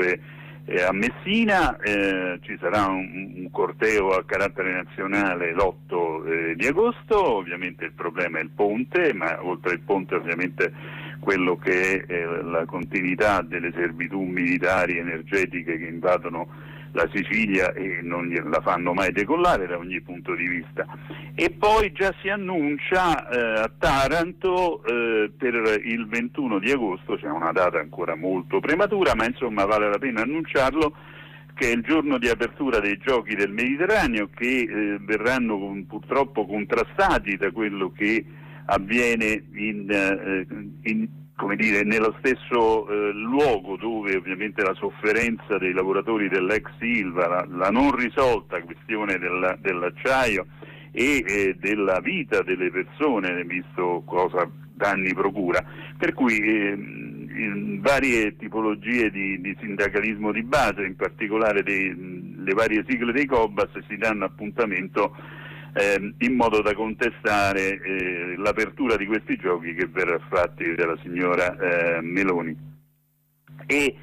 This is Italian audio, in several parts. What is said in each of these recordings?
a Messina. Ci sarà un corteo a carattere nazionale l'8 di agosto. Ovviamente il problema è il ponte, ma oltre il ponte ovviamente quello che è la continuità delle servitù militari energetiche che invadono la Sicilia e non la fanno mai decollare da ogni punto di vista. E poi già si annuncia a Taranto per il 21 di agosto, c'è una data ancora molto prematura, ma insomma vale la pena annunciarlo, che è il giorno di apertura dei Giochi del Mediterraneo, che verranno purtroppo contrastati da quello che avviene come dire, nello stesso luogo dove ovviamente la sofferenza dei lavoratori dell'ex Ilva, la non risolta questione dell'acciaio e della vita delle persone, visto cosa danni procura, per cui varie tipologie di sindacalismo di base, in particolare le varie sigle dei Cobas, si danno appuntamento in modo da contestare l'apertura di questi giochi che verrà fatti dalla signora Meloni. E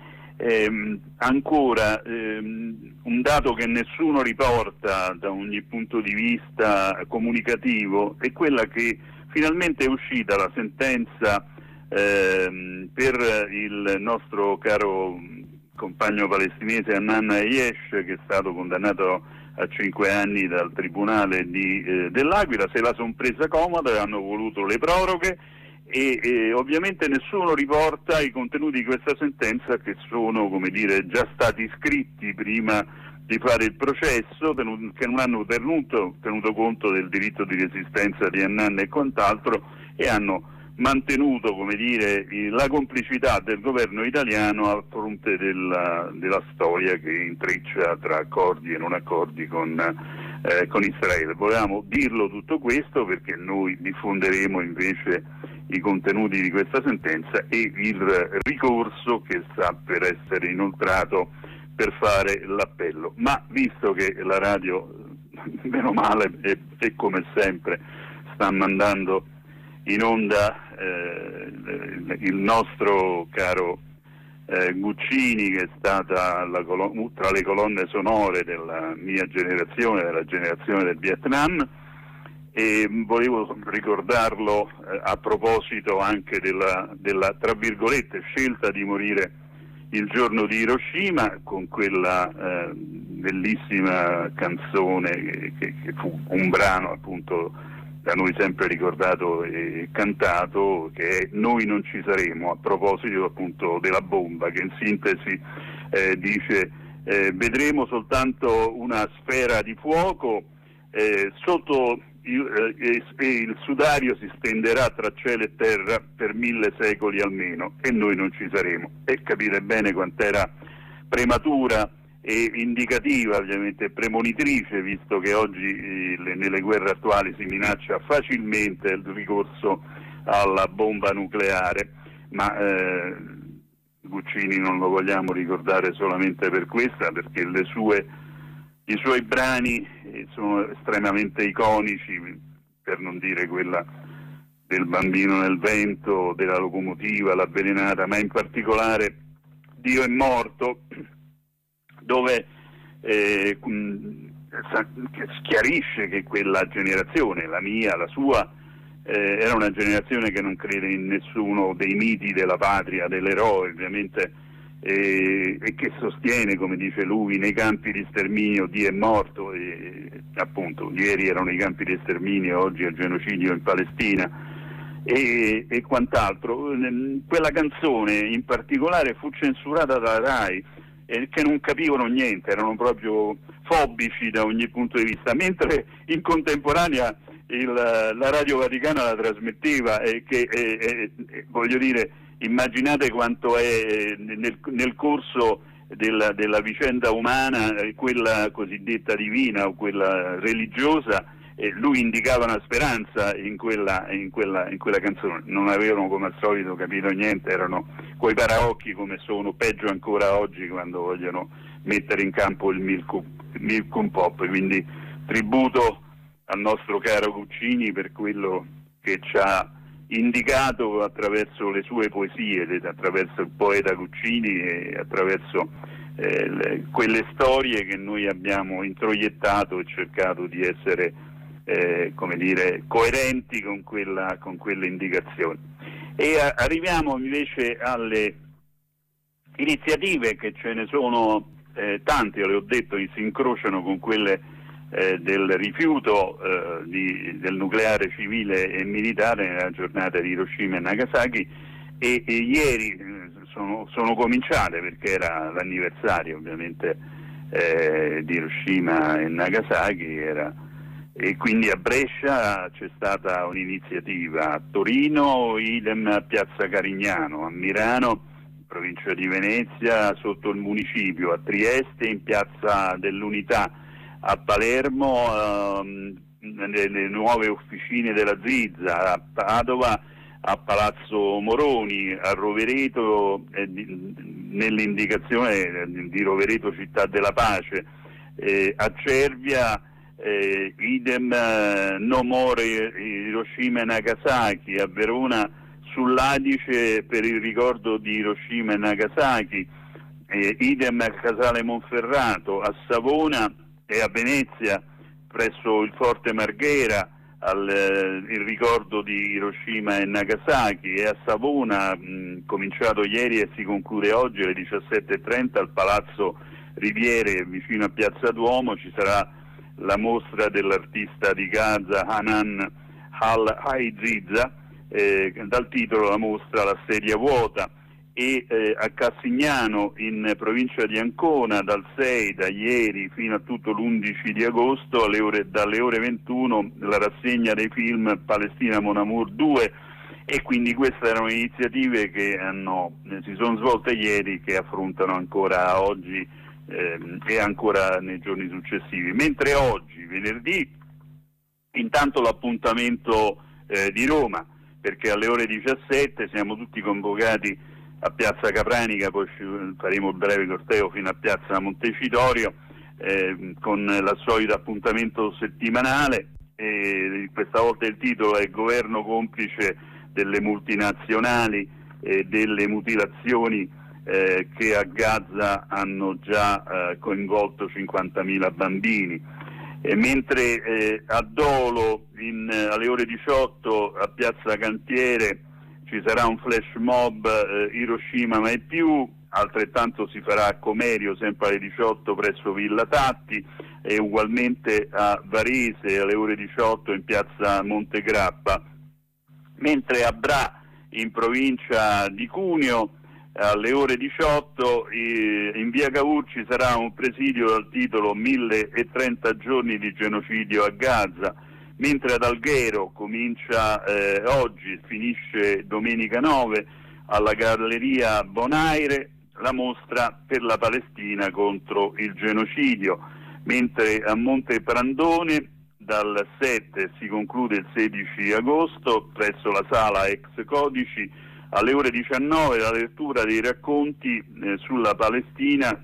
ancora un dato che nessuno riporta da ogni punto di vista comunicativo è quella che finalmente è uscita la sentenza per il nostro caro compagno palestinese Hanan Ayesh, che è stato condannato a 5 anni dal Tribunale dell'Aquila. Se la son presa comoda e hanno voluto le proroghe e ovviamente nessuno riporta i contenuti di questa sentenza, che sono, come dire, già stati scritti prima di fare il processo, che non hanno tenuto conto del diritto di resistenza di Hanan e quant'altro, e hanno mantenuto, come dire, la complicità del governo italiano a fronte della storia che intreccia tra accordi e non accordi con Israele. Volevamo dirlo tutto questo perché noi diffonderemo invece i contenuti di questa sentenza e il ricorso che sta per essere inoltrato per fare l'appello. Ma visto che la radio, meno male e come sempre, sta mandando in onda il nostro caro Guccini, che è stata tra le colonne sonore della mia generazione, della generazione del Vietnam, e volevo ricordarlo a proposito anche della tra virgolette scelta di morire il giorno di Hiroshima, con quella bellissima canzone che fu un brano appunto da noi sempre ricordato e cantato, che è Noi non ci saremo, a proposito appunto della bomba, che in sintesi dice vedremo soltanto una sfera di fuoco sotto il sudario si stenderà tra cielo e terra per 1000 secoli almeno, e noi non ci saremo. E capite bene quant'era prematura e indicativa, ovviamente premonitrice, visto che oggi nelle guerre attuali si minaccia facilmente il ricorso alla bomba nucleare, ma Guccini non lo vogliamo ricordare solamente per questa, perché i suoi brani sono estremamente iconici, per non dire quella del Bambino nel vento, della locomotiva, l'avvelenata, ma in particolare Dio è morto, dove chiarisce che quella generazione, la mia, la sua, era una generazione che non crede in nessuno dei miti della patria, dell'eroe ovviamente, e che sostiene, come dice lui, nei campi di sterminio Dio è morto, e appunto ieri erano i campi di sterminio, oggi è il genocidio in Palestina e quant'altro. Quella canzone in particolare fu censurata dalla RAI, che non capivano niente, erano proprio fobici da ogni punto di vista, mentre in contemporanea la Radio Vaticana la trasmetteva, e che voglio dire, immaginate quanto è nel corso della vicenda umana, quella cosiddetta divina o quella religiosa, lui indicava una speranza in quella canzone. Non avevano, come al solito, capito niente, erano coi paraocchi, come sono, peggio ancora oggi quando vogliono mettere in campo il Milk Pop. Quindi tributo al nostro caro Guccini per quello che ci ha indicato attraverso le sue poesie, attraverso il poeta Guccini e attraverso quelle storie che noi abbiamo introiettato e cercato di essere coerenti con quelle indicazioni. E arriviamo invece alle iniziative, che ce ne sono tante, le ho detto, si incrociano con quelle del rifiuto del nucleare civile e militare nella giornata di Hiroshima e Nagasaki, e ieri sono cominciate, perché era l'anniversario ovviamente di Hiroshima e Nagasaki, e quindi a Brescia c'è stata un'iniziativa, a Torino idem a Piazza Carignano, a Milano, provincia di Venezia, sotto il municipio, a Trieste in Piazza dell'Unità, a Palermo nelle nuove officine della Zwizza, a Padova a Palazzo Moroni, a Rovereto nell'indicazione di Rovereto Città della Pace, a Cervia idem No More Hiroshima e Nagasaki, a Verona sull'Adice per il ricordo di Hiroshima e Nagasaki, idem a Casale Monferrato, a Savona e a Venezia presso il Forte Marghera il ricordo di Hiroshima e Nagasaki, e a Savona cominciato ieri e si conclude oggi alle 17:30 al Palazzo Riviere vicino a Piazza Duomo ci sarà la mostra dell'artista di Gaza Hanan Al-Haiziza dal titolo La mostra La sedia vuota. E a Cassignano in provincia di Ancona da ieri fino a tutto l'11 di agosto dalle ore 21 la rassegna dei film Palestina Mon Amour 2, e quindi queste erano iniziative che si sono svolte ieri, che affrontano ancora oggi e ancora nei giorni successivi. Mentre oggi, venerdì, intanto l'appuntamento di Roma, perché alle ore 17 siamo tutti convocati a Piazza Capranica, poi faremo il breve corteo fino a Piazza Montecitorio con il solito appuntamento settimanale, e questa volta il titolo è Governo complice delle multinazionali e delle mutilazioni che a Gaza hanno già coinvolto 50.000 bambini. Mentre a Dolo alle ore 18 a Piazza Cantiere ci sarà un flash mob Hiroshima mai più, altrettanto si farà a Comerio sempre alle 18 presso Villa Tatti, e ugualmente a Varese alle ore 18 in Piazza Montegrappa. Mentre a Bra in provincia di Cuneo alle ore 18 in via Cavour ci sarà un presidio dal titolo 1030 giorni di genocidio a Gaza. Mentre ad Alghero comincia oggi, finisce domenica 9, alla Galleria Bonaire la mostra per la Palestina contro il genocidio. Mentre a Monte Prandone dal 7 si conclude il 16 agosto presso la sala Ex Codici alle ore 19 la lettura dei racconti sulla Palestina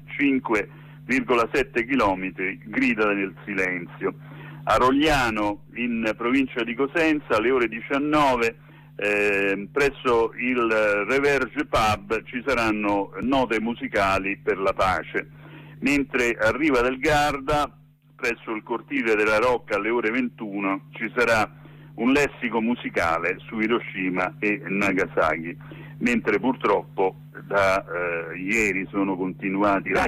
5,7 chilometri, grida del silenzio. A Rogliano in provincia di Cosenza alle ore 19 presso il Reverge Pub ci saranno note musicali per la pace. Mentre a Riva del Garda presso il Cortile della Rocca alle ore 21 ci sarà un lessico musicale su Hiroshima e Nagasaki, mentre purtroppo da ieri sono continuati